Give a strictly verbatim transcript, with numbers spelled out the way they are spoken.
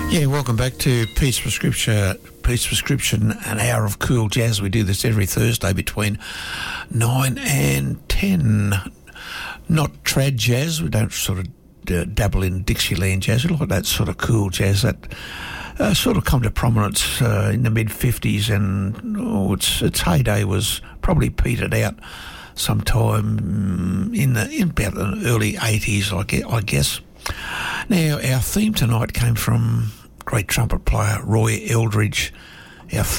Yeah, welcome back to Pete's Prescription, Pete's Prescription, an hour of cool jazz. We do this every Thursday between nine and ten. Not trad jazz. We don't sort of uh, dabble in Dixieland jazz. We like that sort of cool jazz that uh, sort of come to prominence uh, in the mid-fifties, and oh, its, its heyday was probably petered out sometime in, the, in about the early eighties, I guess. Now, our theme tonight came from great trumpet player Roy Eldridge. Our